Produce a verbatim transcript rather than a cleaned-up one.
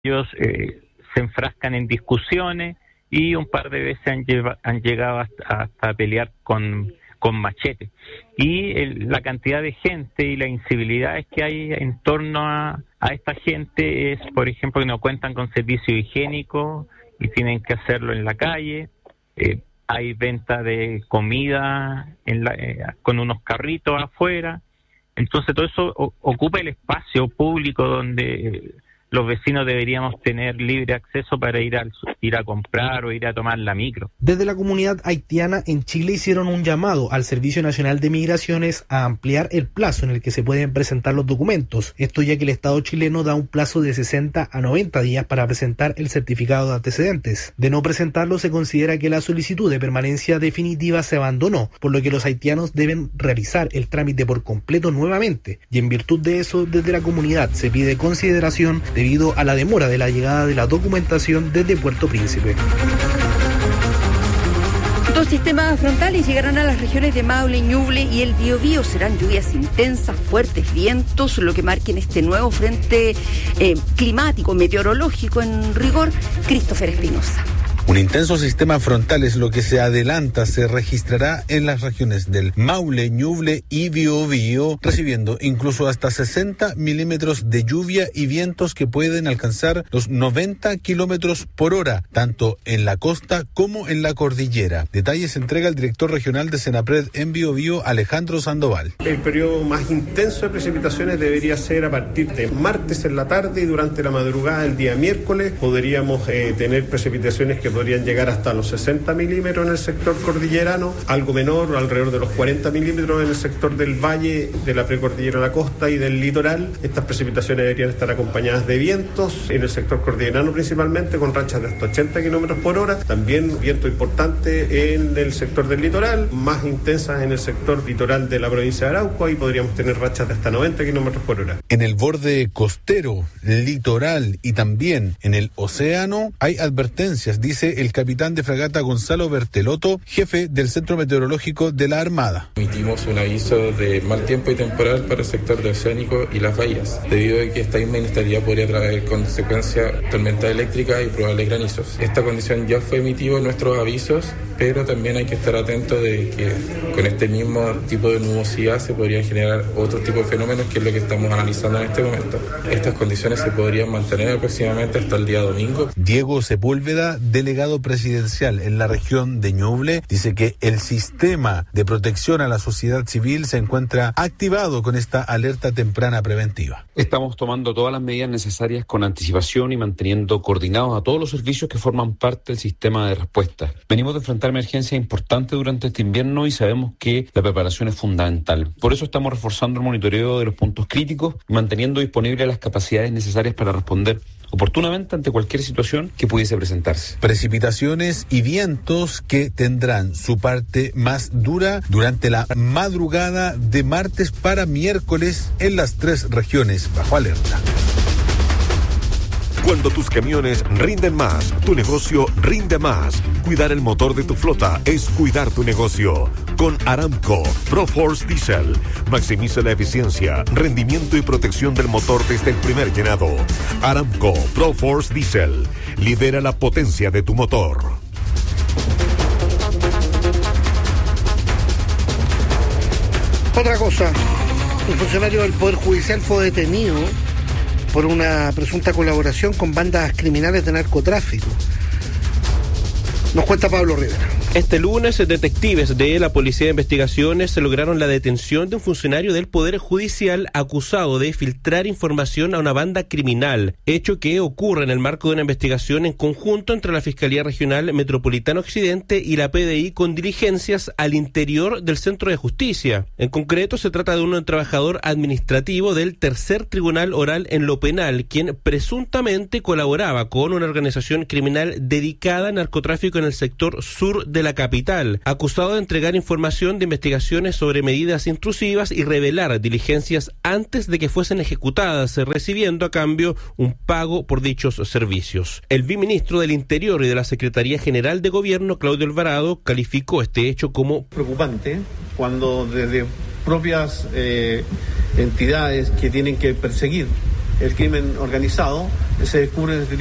ellos eh, se enfrascan en discusiones y un par de veces han, lleva, han llegado hasta, hasta a pelear con, con machete. Y el, la cantidad de gente y las incivilidades que hay en torno a, a esta gente es, por ejemplo, que no cuentan con servicio higiénico y tienen que hacerlo en la calle. Eh, hay venta de comida en la, eh, con unos carritos afuera. Entonces todo eso o, ocupa el espacio público donde eh, los vecinos deberíamos tener libre acceso para ir a, ir a comprar o ir a tomar la micro. Desde la comunidad haitiana en Chile hicieron un llamado al Servicio Nacional de Migraciones a ampliar el plazo en el que se pueden presentar los documentos. Esto ya que el Estado chileno da un plazo de sesenta a noventa días para presentar el certificado de antecedentes. De no presentarlo, se considera que la solicitud de permanencia definitiva se abandonó, por lo que los haitianos deben realizar el trámite por completo nuevamente. Y en virtud de eso, desde la comunidad se pide consideración de debido a la demora de la llegada de la documentación desde Puerto Príncipe. Dos sistemas frontales llegarán a las regiones de Maule, Ñuble y el Biobío. Serán lluvias intensas, fuertes vientos, lo que marquen este nuevo frente eh, climático, meteorológico en rigor. Christopher Espinosa. Un intenso sistema frontal es lo que se adelanta, se registrará en las regiones del Maule, Ñuble y Biobío, recibiendo incluso hasta sesenta milímetros de lluvia y vientos que pueden alcanzar los noventa kilómetros por hora, tanto en la costa como en la cordillera. Detalles entrega el director regional de Senapred en Biobío, Alejandro Sandoval. El periodo más intenso de precipitaciones debería ser a partir de martes en la tarde y durante la madrugada del día miércoles podríamos eh, tener precipitaciones que podrían llegar hasta los sesenta milímetros en el sector cordillerano, algo menor, alrededor de los cuarenta milímetros en el sector del valle, de la precordillera a la costa y del litoral. Estas precipitaciones deberían estar acompañadas de vientos en el sector cordillerano principalmente, con rachas de hasta ochenta kilómetros por hora. También viento importante en el sector del litoral, más intensas en el sector litoral de la provincia de Arauco, y podríamos tener rachas de hasta noventa kilómetros por hora. En el borde costero, litoral y también en el océano hay advertencias, dice el capitán de fragata Gonzalo Bertelotto, jefe del Centro Meteorológico de la Armada. Emitimos un aviso de mal tiempo y temporal para el sector de Oceánico y las bahías, debido a que esta misma inestabilidad podría traer consecuencia tormenta eléctrica y probables granizos. Esta condición ya fue emitida en nuestros avisos, pero también hay que estar atento de que con este mismo tipo de nubosidad se podrían generar otro tipo de fenómenos, que es lo que estamos analizando en este momento. Estas condiciones se podrían mantener aproximadamente hasta el día domingo. Diego Sepúlveda, delegado presidencial en la región de Ñuble, dice que el sistema de protección a la sociedad civil se encuentra activado con esta alerta temprana preventiva. Estamos tomando todas las medidas necesarias con anticipación y manteniendo coordinados a todos los servicios que forman parte del sistema de respuesta. Venimos de enfrentar emergencias importantes durante este invierno y sabemos que la preparación es fundamental. Por eso estamos reforzando el monitoreo de los puntos críticos y manteniendo disponibles las capacidades necesarias para responder oportunamente ante cualquier situación que pudiese presentarse. Precipitaciones y vientos que tendrán su parte más dura durante la madrugada de martes para miércoles en las tres regiones bajo alerta. Cuando tus camiones rinden más, tu negocio rinde más. Cuidar el motor de tu flota es cuidar tu negocio. Con Aramco ProForce Diesel, maximiza la eficiencia, rendimiento y protección del motor desde el primer llenado. Aramco ProForce Diesel, lidera la potencia de tu motor. Otra cosa, un funcionario del Poder Judicial fue detenido por una presunta colaboración con bandas criminales de narcotráfico. Nos cuenta Pablo Rivera. Este lunes, detectives de la Policía de Investigaciones lograron la detención de un funcionario del Poder Judicial acusado de filtrar información a una banda criminal, hecho que ocurre en el marco de una investigación en conjunto entre la Fiscalía Regional Metropolitana Occidente y la P D I con diligencias al interior del Centro de Justicia. En concreto, se trata de un trabajador administrativo del Tercer Tribunal Oral en lo Penal, quien presuntamente colaboraba con una organización criminal dedicada al narcotráfico en el sector sur de la capital, acusado de entregar información de investigaciones sobre medidas intrusivas y revelar diligencias antes de que fuesen ejecutadas, recibiendo a cambio un pago por dichos servicios. El viceministro del Interior y de la Secretaría General de Gobierno, Claudio Alvarado, calificó este hecho como preocupante cuando desde propias eh, entidades que tienen que perseguir el crimen organizado, se descubren este